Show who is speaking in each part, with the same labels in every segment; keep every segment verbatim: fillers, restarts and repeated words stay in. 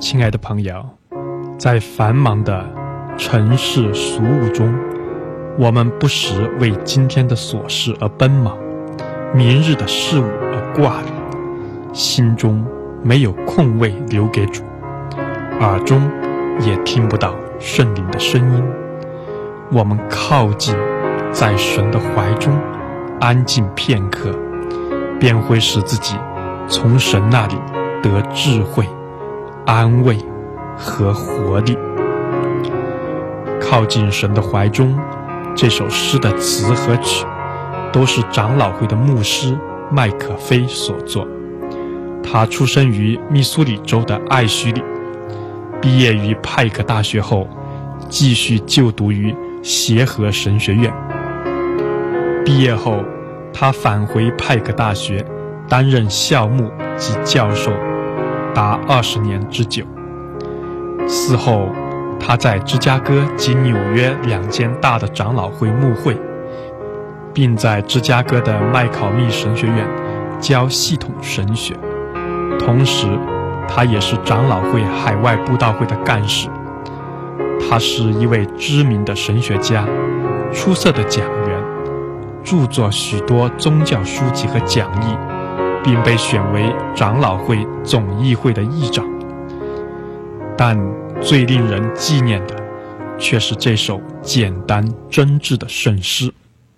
Speaker 1: 亲爱的朋友，在繁忙的尘世俗务中，我们不时为今天的琐事而奔忙，明日的事物而挂虑，心中没有空位留给主，耳中也听不到圣灵的声音。我们靠近在神的怀中安静片刻，便会使自己从神那里得智慧、安慰和活力。靠近神的怀中这首诗的词和曲都是长老会的牧师麦可菲所作。他出生于密苏里州的艾许里，毕业于派克大学后继续就读于协和神学院。毕业后他返回派克大学担任校牧及教授达二十年之久。此后他在芝加哥及纽约两间大的长老会牧会，并在芝加哥的麦考密神学院教系统神学，同时他也是长老会海外布道会的干事。他是一位知名的神学家，出色的讲员，著作许多宗教书籍和讲义，并被选为长老会总议会的议长。但最令人纪念的却是这首简单真挚的圣诗。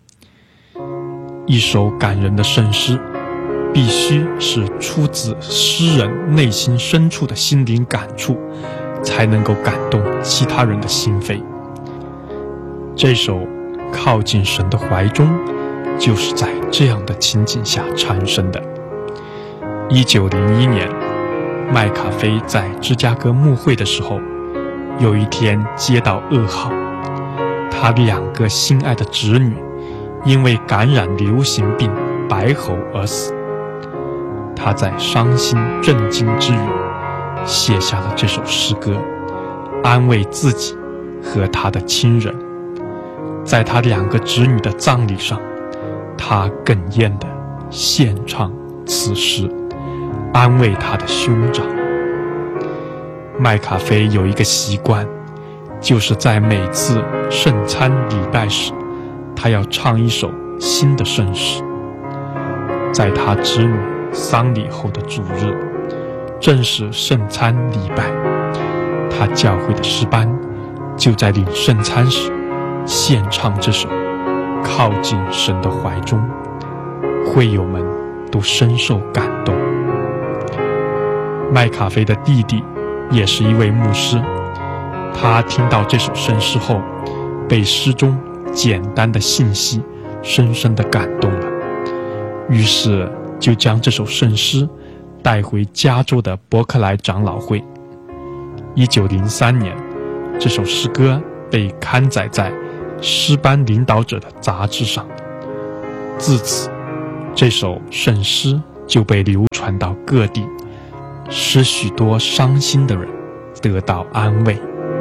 Speaker 1: 一首感人的圣诗必须是出自诗人内心深处的心灵感触，才能够感动其他人的心扉。这首靠近神的怀中就是在这样的情景下产生的。一九零一年，麦卡菲在芝加哥牧会的时候，有一天接到噩耗，他两个心爱的侄女因为感染流行病白喉而死。他在伤心震惊之余写下了这首诗歌，安慰自己和他的亲人。在他两个侄女的葬礼上，他哽咽地献唱此诗，安慰他的兄长。麦卡菲有一个习惯，就是在每次圣餐礼拜时，他要唱一首新的圣诗。在他侄女丧礼后的主日，正是圣餐礼拜，他教会的诗班就在领圣餐时献唱这首靠近神的怀中，会友们都深受感动。麦卡菲的弟弟也是一位牧师，他听到这首圣诗后，被诗中简单的信息深深地感动了，于是就将这首圣诗带回加州的伯克莱长老会。一九零三年，这首诗歌被刊载在诗班领导者的杂志上。自此，这首圣诗就被流传到各地，使许多伤心的人得到安慰。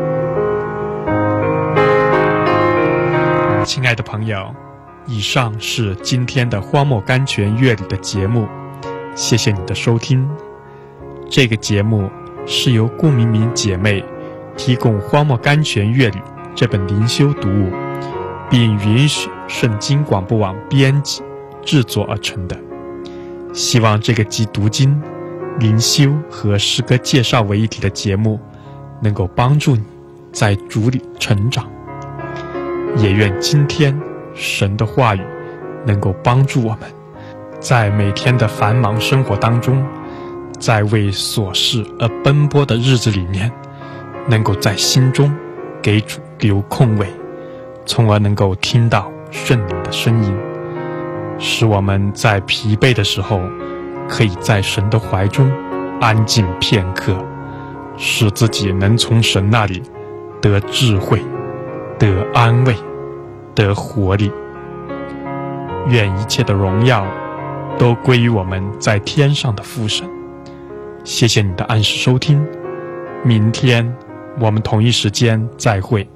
Speaker 1: 亲爱的朋友，以上是今天的荒漠甘泉乐理的节目，谢谢你的收听。这个节目是由顾明明姐妹提供荒漠甘泉乐理这本灵修读物，并允许圣经广播网编辑制作而成的。希望这个集读经、灵修和诗歌介绍为一体的节目能够帮助你在主里成长。也愿今天神的话语能够帮助我们，在每天的繁忙生活当中，在为琐事而奔波的日子里面，能够在心中给主留空位，从而能够听到圣灵的声音，使我们在疲惫的时候可以在神的怀中安静片刻，使自己能从神那里得智慧、得安慰、得活力。愿一切的荣耀都归于我们在天上的父神。谢谢你的按时收听，明天我们同一时间再会。